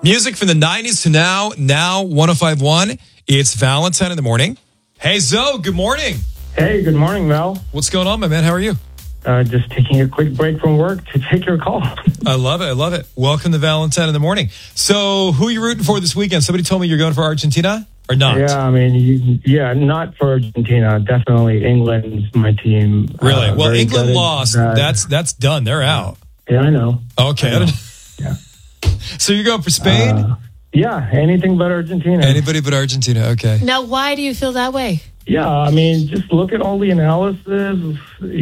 Music from the 90s to now 105.1. It's Valentine in the morning. Hey, Zoe, good morning. Hey, good morning, Val. What's going on, my man? How are you? Just taking a quick break from work to take your call. I love it. Welcome to Valentine in the morning. So, who are you rooting for this weekend? Somebody told me you're going for Argentina or not? Yeah, I mean, not for Argentina. Definitely England's my team. Really? Well, England lost. That's done. They're out. Yeah, I know. Okay. Yeah. So you're going for Spain? Yeah, anything but Argentina. Anybody but Argentina. Okay. Now, why do you feel that way? Yeah, I mean, just look at all the analysis.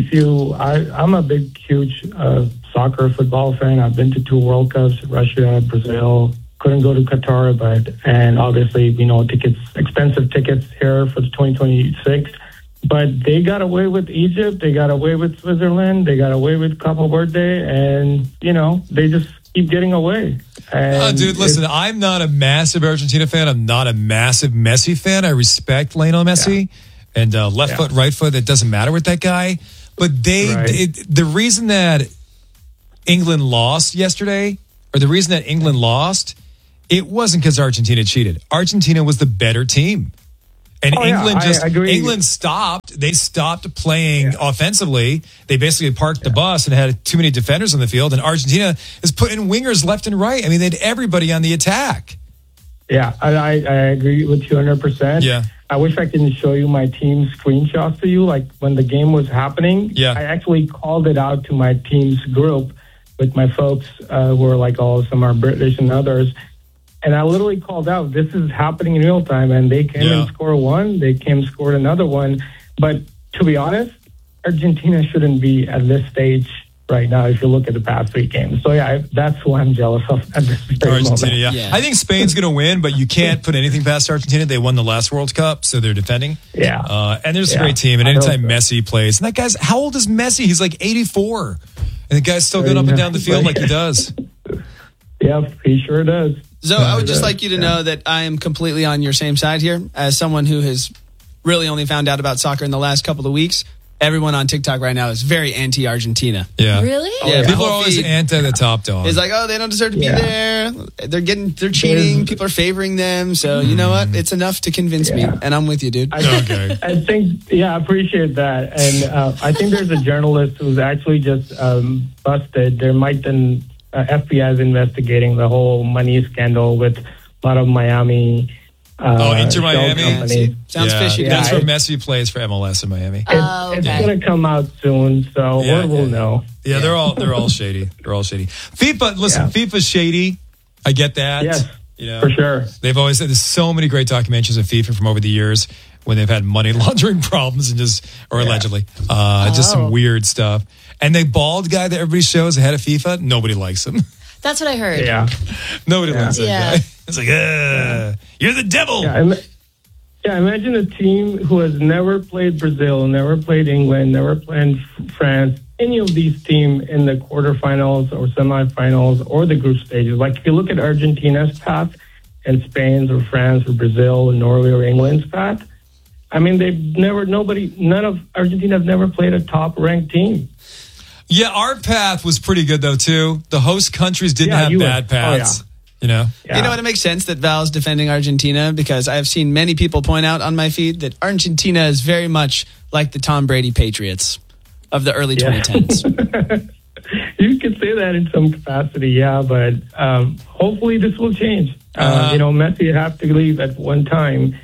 I'm a big, huge soccer football fan. I've been to 2 World Cups, Russia, Brazil. Couldn't go to Qatar, and obviously, expensive tickets here for the 2026. But they got away with Egypt. They got away with Switzerland. They got away with Cabo Verde, and they just keep getting away. Dude, listen, I'm not a massive Argentina fan. I'm not a massive Messi fan. I respect Lionel Messi and left foot, right foot. It doesn't matter with that guy. But the reason that England lost yesterday, or the reason that England lost, it wasn't because Argentina cheated. Argentina was the better team. And England stopped. They stopped playing offensively. They basically parked the bus and had too many defenders on the field. And Argentina is putting wingers left and right. I mean, they had everybody on the attack. Yeah, I agree with you 100%. Yeah. I wish I can show you my team screenshots to you. Like when the game was happening, I actually called it out to my team's group with my folks who are like some are British and others. And I literally called out, this is happening in real time. And they came and scored one. They came and scored another one. But to be honest, Argentina shouldn't be at this stage right now if you look at the past 3 games. So, that's who I'm jealous of at this very Argentina, moment. yeah. I think Spain's going to win, but you can't put anything past Argentina. They won the last World Cup, so they're defending. Yeah. And there's a great team. And anytime Messi plays, and that guy's, how old is Messi? He's like 84. And the guy's still going up and down the field like he does. Yeah, he sure does. So I would just like you to know that I am completely on your same side here. As someone who has really only found out about soccer in the last couple of weeks, everyone on TikTok right now is very anti-Argentina. Yeah. Really? Yeah, people are always anti the top dog. It's like, they don't deserve to be there. They're cheating. People are favoring them. So you know what? It's enough to convince me. And I'm with you, dude. I appreciate that. And I think there's a journalist who's actually just busted. There might been FBI is investigating the whole money scandal with a lot of Miami. Inter Miami. Sounds fishy. That's where Messi plays for MLS in Miami. It's going to come out soon, so we'll know. Yeah, they're all shady. They're all shady. FIFA, listen, FIFA's shady. I get that. Yes, for sure. They've always said there's so many great documentaries of FIFA from over the years when they've had money laundering problems and allegedly, just some weird stuff. And the bald guy that everybody shows ahead of FIFA, nobody likes him. That's what I heard. Yeah. Nobody likes that guy. It's like, you're the devil. Yeah, imagine a team who has never played Brazil, never played England, never played France, any of these teams in the quarterfinals or semifinals or the group stages. Like if you look at Argentina's path and Spain's or France or Brazil or Norway or England's path, I mean, none of Argentina have never played a top-ranked team. Yeah, our path was pretty good, though, too. The host countries didn't have bad paths. You know? Yeah. You know what? It makes sense that Val's defending Argentina because I've seen many people point out on my feed that Argentina is very much like the Tom Brady Patriots of the early 2010s. You could say that in some capacity, but hopefully this will change. Messi have to leave at one time.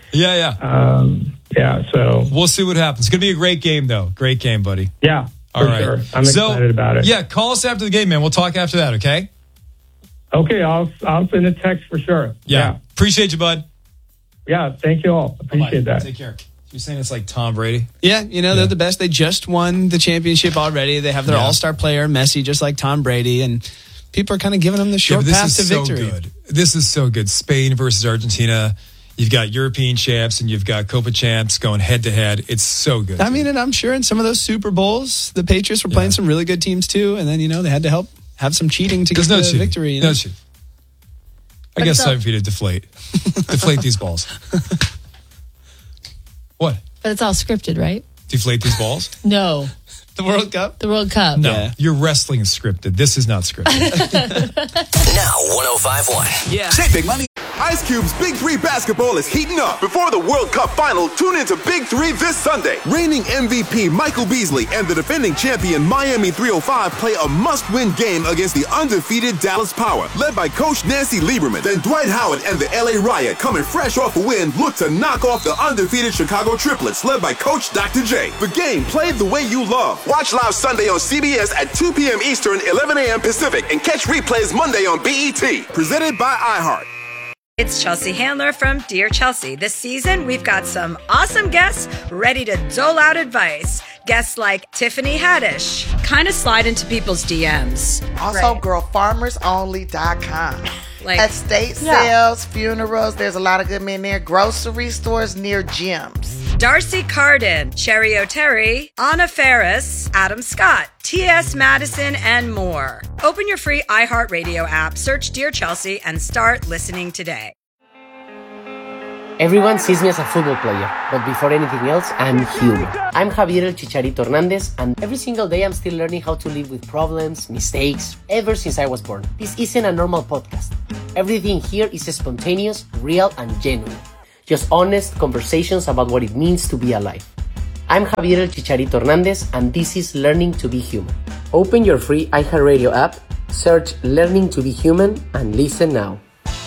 So we'll see what happens. It's going to be a great game, though. Great game, buddy. Yeah, all right. Sure. I'm excited about it. Yeah, call us after the game, man. We'll talk after that, okay? Okay, I'll send a text for sure. Yeah. Appreciate you, bud. Yeah, thank you all. Appreciate that. Take care. You're saying it's like Tom Brady? Yeah, they're the best. They just won the championship already. They have their all-star player, Messi, just like Tom Brady, and people are kind of giving them the short path to victory. Good. This is so good. Spain versus Argentina. You've got European champs and you've got Copa champs going head-to-head. It's so good. I mean, and I'm sure in some of those Super Bowls, the Patriots were playing some really good teams too, and then, they had to have some cheating to get the victory. No cheating. I guess time for you to deflate these balls. What? But it's all scripted, right? Deflate these balls? No. The World Cup? The World Cup. No, your wrestling is scripted. This is not scripted. Now 105.1. Yeah. Say big money. Ice Cube's Big 3 basketball is heating up. Before the World Cup final, tune into Big 3 this Sunday. Reigning MVP Michael Beasley and the defending champion Miami 305 play a must-win game against the undefeated Dallas Power, led by Coach Nancy Lieberman. Then Dwight Howard and the LA Riot, coming fresh off a win, look to knock off the undefeated Chicago Triplets, led by Coach Dr. J. The game played the way you love. Watch live Sunday on CBS at 2 p.m. Eastern, 11 a.m. Pacific, and catch replays Monday on BET. Presented by iHeart. It's Chelsea Handler from Dear Chelsea. This season, we've got some awesome guests ready to dole out advice. Guests like Tiffany Haddish, kind of slide into people's DMs. Also, girlfarmersonly.com. Estate sales, funerals, there's a lot of good men there. Grocery stores near gyms. Darcy Carden, Cherry O'Terry, Anna Ferris, Adam Scott, T.S. Madison, and more. Open your free iHeartRadio app, search Dear Chelsea, and start listening today. Everyone sees me as a football player, but before anything else, I'm human. I'm Javier El Chicharito Hernandez, and every single day I'm still learning how to live with problems, mistakes, ever since I was born. This isn't a normal podcast. Everything here is spontaneous, real, and genuine. Just honest conversations about what it means to be alive. I'm Javier El Chicharito Hernandez, and this is Learning to be Human. Open your free iHeartRadio app, search Learning to be Human, and listen now.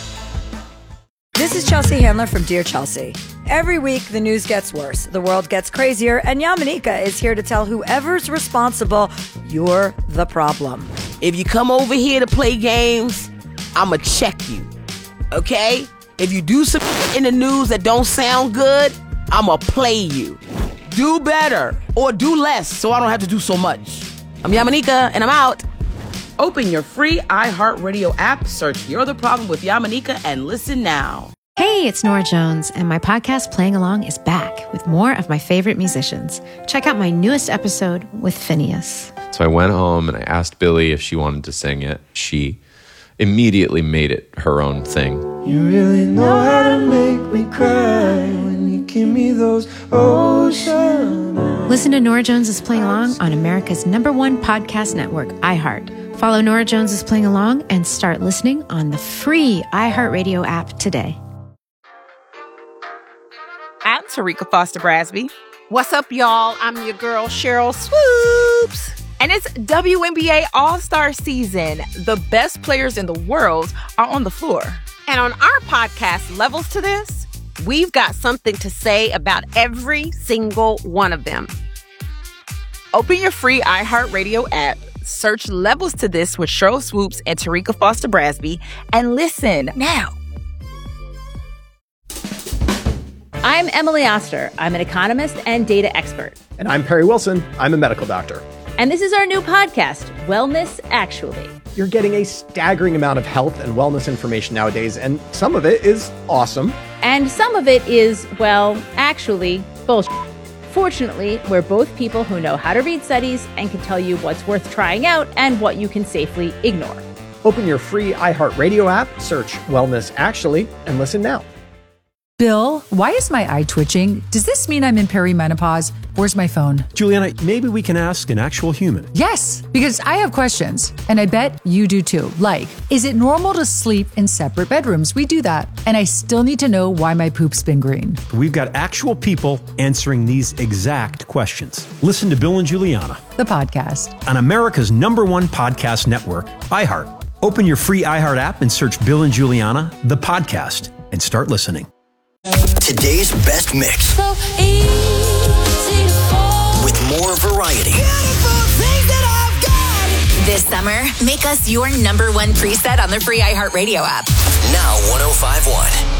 This is Chelsea Handler from Dear Chelsea. Every week, the news gets worse, the world gets crazier, and Yamanika is here to tell whoever's responsible, you're the problem. If you come over here to play games, I'ma check you, okay? If you do something in the news that don't sound good, I'ma play you. Do better or do less so I don't have to do so much. I'm Yamanika, and I'm out. Open your free iHeartRadio app, search You're the Problem with Yamanika, and listen now. Hey, it's Nora Jones, and my podcast Playing Along is back with more of my favorite musicians. Check out my newest episode with Phineas. So I went home and I asked Billy if she wanted to sing it. She immediately made it her own thing. You really know how to make me cry when you give me those ocean eyes. Listen to Nora Jones' Playing Along on America's #1 podcast network, iHeart. Follow Nora Jones' Playing Along and start listening on the free iHeartRadio app today. I'm Tarika Foster Brasby. What's up, y'all? I'm your girl, Cheryl Swoops. And it's WNBA All-Star season. The best players in the world are on the floor. And on our podcast, Levels to This, we've got something to say about every single one of them. Open your free iHeartRadio app, search Levels to This with Cheryl Swoops and Tarika Foster Brasby, and listen now. I'm Emily Oster. I'm an economist and data expert. And I'm Perry Wilson. I'm a medical doctor. And this is our new podcast, Wellness Actually. You're getting a staggering amount of health and wellness information nowadays, and some of it is awesome. And some of it is, well, actually, bullshit. Fortunately, we're both people who know how to read studies and can tell you what's worth trying out and what you can safely ignore. Open your free iHeartRadio app, search Wellness Actually, and listen now. Bill, why is my eye twitching? Does this mean I'm in perimenopause? Where's my phone? Juliana, maybe we can ask an actual human. Yes, because I have questions, and I bet you do too. Like, is it normal to sleep in separate bedrooms? We do that. And I still need to know why my poop's been green. We've got actual people answering these exact questions. Listen to Bill and Juliana, the podcast, on America's #1 podcast network, iHeart. Open your free iHeart app and search Bill and Juliana, the podcast, and start listening. Today's best mix. So easy to fall. With more variety. This summer, make us your #1 preset on the free iHeartRadio app. Now 105.1.